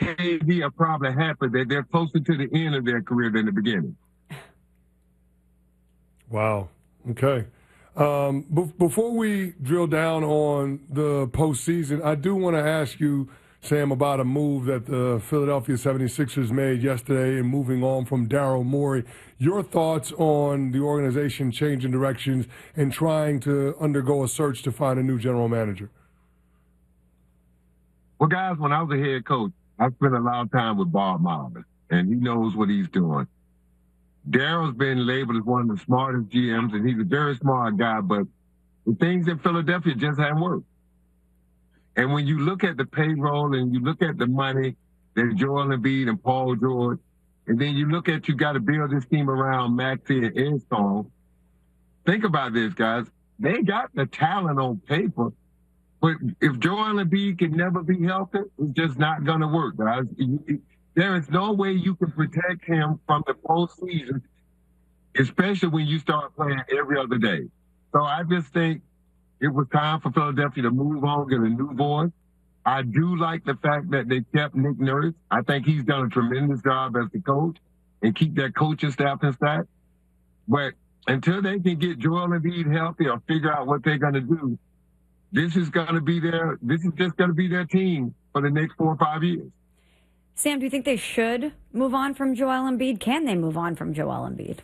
KD are probably happy that they're closer to the end of their career than the beginning. Wow. Okay. Before we drill down on the postseason, I do want to ask you, Sam, about a move that the Philadelphia 76ers made yesterday in moving on from Daryl Morey. Your thoughts on the organization changing directions and trying to undergo a search to find a new general manager? Well, guys, when I was a head coach, I spent a lot of time with Bob Marvin, and he knows what he's doing. Daryl's been labeled as one of the smartest GMs, and he's a very smart guy, but the things in Philadelphia just haven't worked. And when you look at the payroll and you look at the money that Joel Embiid and Paul George, and then you look at you got to build this team around Maxey and Ed Stone, think about this, guys. They got the talent on paper, but if Joel Embiid can never be healthy, it's just not going to work, guys. There is no way you can protect him from the postseason, especially when you start playing every other day. So I just think it was time for Philadelphia to move on, get a new voice. I do like the fact that they kept Nick Nurse. I think he's done a tremendous job as the coach and keep that coaching staff intact. But until they can get Joel Embiid healthy or figure out what they're going to do, this is just going to be their team for the next 4 or 5 years. Sam, do you think they should move on from Joel Embiid? Can they move on from Joel Embiid?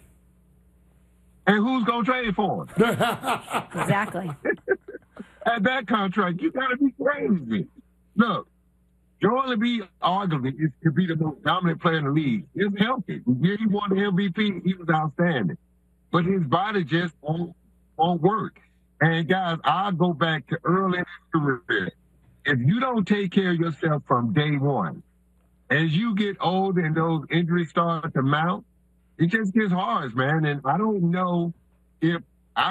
And who's going to trade for him? Exactly. At that contract, you got to be crazy. Look, Joel Embiid arguably could be the most dominant player in the league. He's healthy. The year he won the MVP, he was outstanding. But his body just won't work. And, guys, I'll go back to early in his career. If you don't take care of yourself from day one, as you get older and those injuries start to mount, it just gets hard, man. And I don't know if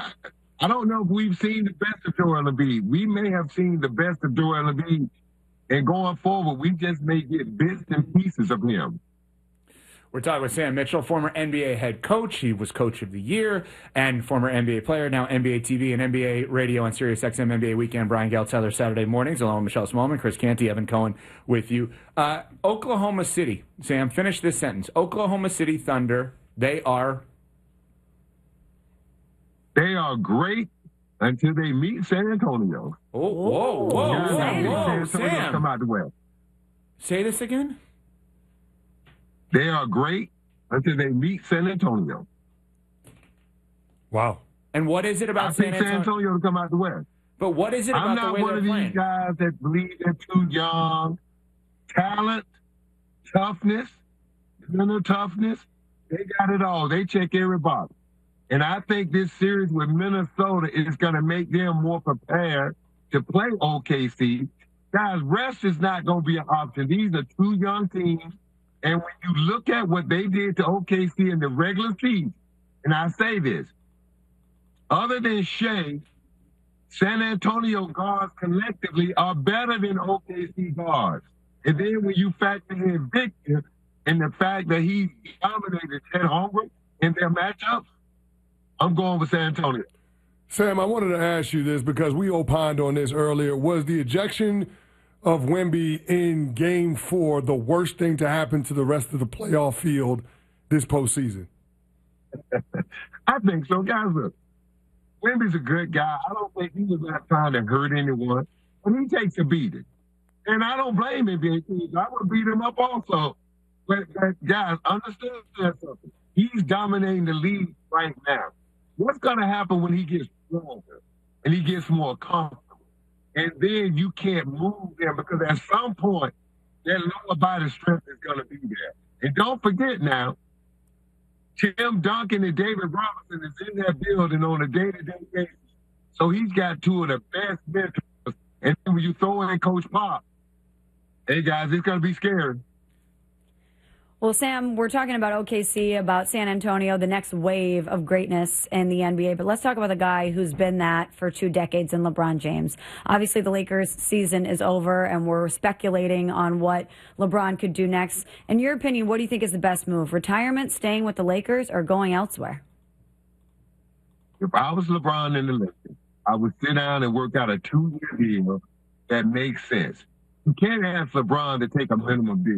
we've seen the best of Joel Embiid. We may have seen the best of Joel Embiid, and going forward, we just may get bits and pieces of him. We're talking with Sam Mitchell, former NBA head coach. He was coach of the year and former NBA player, now NBA TV and NBA radio on SiriusXM NBA Weekend. Brian Geltzeller, Saturday mornings, along with Michelle Smallman, Chris Canty, Evan Cohen with you. Oklahoma City. Sam, finish this sentence. Oklahoma City Thunder, they are great until they meet San Antonio. Whoa, Sam. Come out the West. Say this again? They are great until they meet San Antonio. Wow. And what is it about San Antonio to come out the West? But what is it about the way they're playing? I'm not one of these guys that believe they're too young. Talent, toughness, mental toughness, they got it all. They check every box. And I think this series with Minnesota is going to make them more prepared to play OKC. Guys, rest is not going to be an option. These are two young teams. And when you look at what they did to OKC in the regular season, and I say this, other than Shea, San Antonio guards collectively are better than OKC guards. And then when you factor in Victor and the fact that he dominated Chet Holmgren in their matchups, I'm going with San Antonio. Sam, I wanted to ask you this because we opined on this earlier. Was the ejection of Wemby in Game 4 the worst thing to happen to the rest of the playoff field this postseason? I think so. Guys, look, Wemby's a good guy. I don't think he was not trying to hurt anyone, but he takes a beating. And I don't blame him. I would beat him up also. But guys, understand something. He's dominating the league right now. What's going to happen when he gets stronger and he gets more comfortable? And then you can't move him because at some point, that lower body strength is going to be there. And don't forget now, Tim Duncan and David Robinson is in that building on a day-to-day basis. So he's got two of the best mentors. And then when you throw in Coach Pop, hey, guys, it's going to be scary. Well, Sam, we're talking about OKC, about San Antonio, the next wave of greatness in the NBA. But let's talk about the guy who's been that for 2 decades in LeBron James. Obviously, the Lakers season is over, and we're speculating on what LeBron could do next. In your opinion, what do you think is the best move? Retirement, staying with the Lakers, or going elsewhere? If I was LeBron in the Lakers, I would sit down and work out a 2-year deal that makes sense. You can't ask LeBron to take a minimum deal.